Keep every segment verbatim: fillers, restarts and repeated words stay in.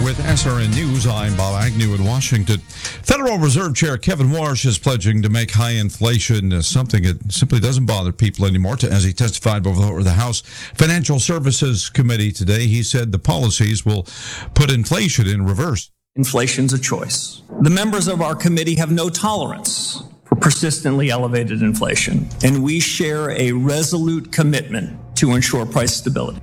with S R N News. I'm Bob Agnew in Washington. Federal Reserve Chair Kevin Warsh is pledging to make high inflation something that simply doesn't bother people anymore. As he testified before the House Financial Services Committee today, he said the policies will put inflation in reverse. Inflation's a choice. The members of our committee have no tolerance for persistently elevated inflation, and we share a resolute commitment to ensure price stability.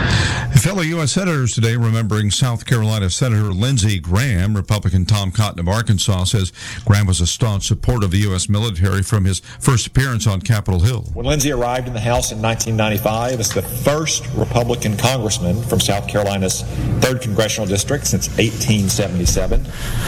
Fellow U S senators today remembering South Carolina Senator Lindsey Graham. Republican Tom Cotton of Arkansas says Graham was a staunch supporter of the U S military from his first appearance on Capitol Hill. When Lindsey arrived in the House in nineteen ninety-five as the first Republican congressman from South Carolina's third congressional district since eighteen seventy-seven,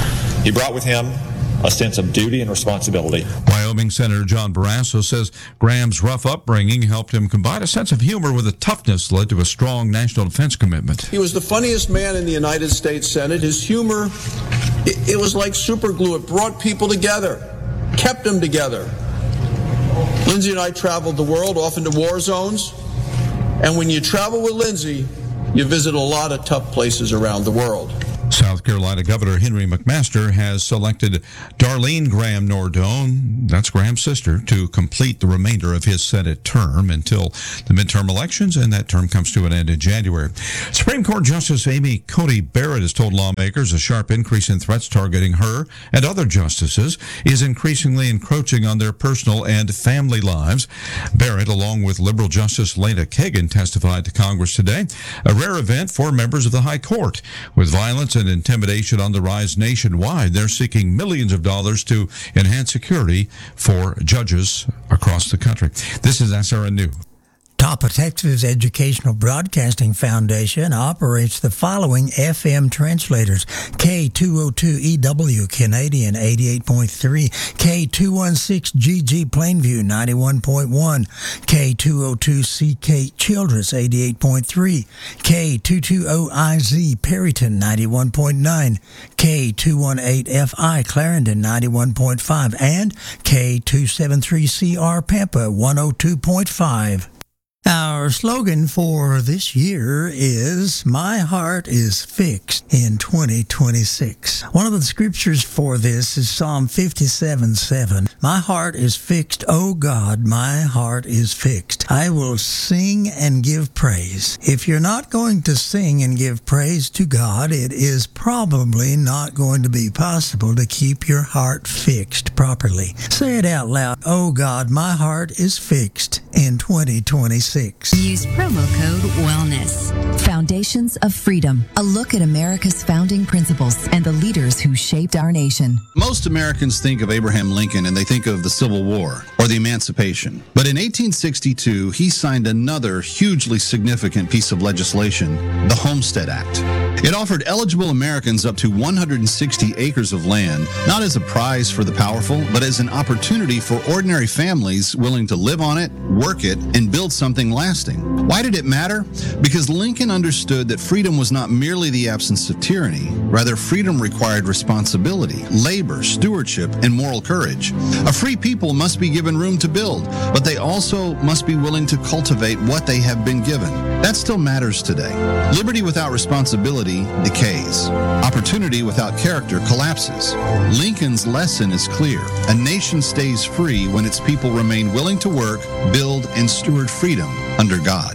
he brought with him a sense of duty and responsibility. Wyoming Senator John Barrasso says Graham's rough upbringing helped him combine a sense of humor with a toughness that led to a strong national defense commitment. He was the funniest man in the United States Senate. His humor, it, it was like super glue. It brought people together, kept them together. Lindsey and I traveled the world, often to war zones. And when you travel with Lindsey, you visit a lot of tough places around the world. South Carolina Governor Henry McMaster has selected Darlene Graham Nordone, that's Graham's sister, to complete the remainder of his Senate term until the midterm elections, and that term comes to an end in January. Supreme Court Justice Amy Coney Barrett has told lawmakers a sharp increase in threats targeting her and other justices is increasingly encroaching on their personal and family lives. Barrett, along with liberal Justice Lena Kagan, testified to Congress today, a rare event for members of the High Court. With violence and intimidation on the rise nationwide, they're seeking millions of dollars to enhance security for judges across the country. This is S R N News. Top of Texas Educational Broadcasting Foundation operates the following F M translators: K two oh two E W Canadian eighty-eight point three, K two sixteen G G Plainview ninety-one point one, K two oh two C K Childress eighty-eight point three, K two twenty I Z Perryton ninety-one point nine, K two eighteen F I Clarendon ninety-one point five, and K two seventy-three C R Pampa one oh two point five. Our slogan for this year is, "My heart is fixed in twenty twenty-six. One of the scriptures for this is Psalm fifty-seven seven. My heart is fixed, O God, my heart is fixed. I will sing and give praise. If you're not going to sing and give praise to God, it is probably not going to be possible to keep your heart fixed properly. Say it out loud. Oh God, my heart is fixed in twenty twenty-six. Use promo code WELLNESS. Foundations of Freedom. A look at America's founding principles and the leaders who shaped our nation. Most Americans think of Abraham Lincoln and they think of the Civil War or the Emancipation. But in eighteen sixty-two, he signed another hugely significant piece of legislation, the Homestead Act. It offered eligible Americans up to one hundred sixty acres of land, not as a prize for the powerful, but as an opportunity for ordinary families willing to live on it, work it, and build something lasting. Why did it matter? Because Lincoln understood that freedom was not merely the absence of tyranny. Rather, freedom required responsibility, labor, stewardship, and moral courage. A free people must be given room to build, but they also must be willing to cultivate what they have been given. That still matters today. Liberty without responsibility decays. Opportunity without character collapses. Lincoln's lesson is clear. A nation stays free when its people remain willing to work, build, and steward freedom under God.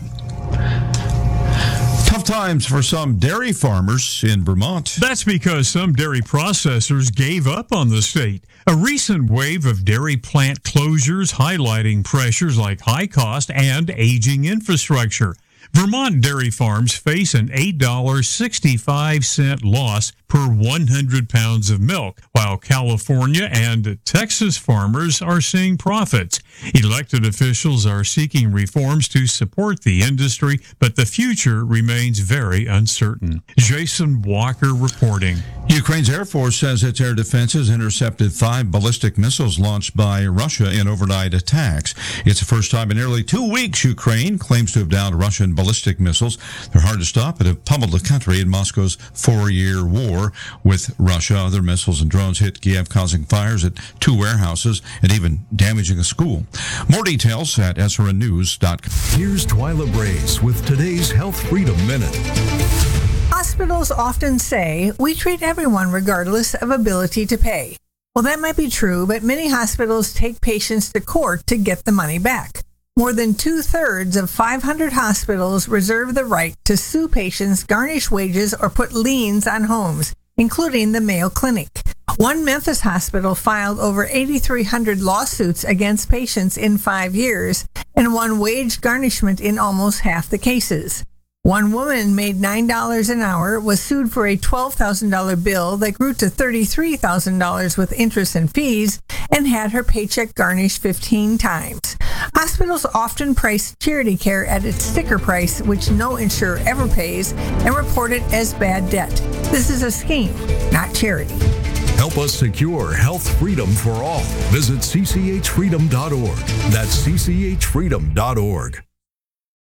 Tough times for some dairy farmers in Vermont. That's because some dairy processors gave up on the state. A recent wave of dairy plant closures highlighting pressures like high cost and aging infrastructure. Vermont dairy farms face an eight dollars and sixty-five cents loss per one hundred pounds of milk, while California and Texas farmers are seeing profits. Elected officials are seeking reforms to support the industry, but the future remains very uncertain. Jason Walker reporting. Ukraine's Air Force says its air defenses intercepted five ballistic missiles launched by Russia in overnight attacks. It's the first time in nearly two weeks Ukraine claims to have downed Russian ballistic missiles. They're hard to stop and have pummeled the country in Moscow's four-year war with Russia. Other missiles and drones hit Kiev, causing fires at two warehouses and even damaging a school. More details at S R N news dot com. Here's Twyla Brace with today's Health Freedom Minute. Hospitals often say, we treat everyone regardless of ability to pay. Well, that might be true, but many hospitals take patients to court to get the money back. More than two-thirds of five hundred hospitals reserve the right to sue patients, garnish wages, or put liens on homes, including the Mayo Clinic. One Memphis hospital filed over eight thousand three hundred lawsuits against patients in five years and won wage garnishment in almost half the cases. One woman made nine dollars an hour, was sued for a twelve thousand dollars bill that grew to thirty-three thousand dollars with interest and fees, and had her paycheck garnished fifteen times. Hospitals often price charity care at its sticker price, which no insurer ever pays, and report it as bad debt. This is a scheme, not charity. Help us secure health freedom for all. Visit c c h freedom dot org. That's c c h freedom dot org.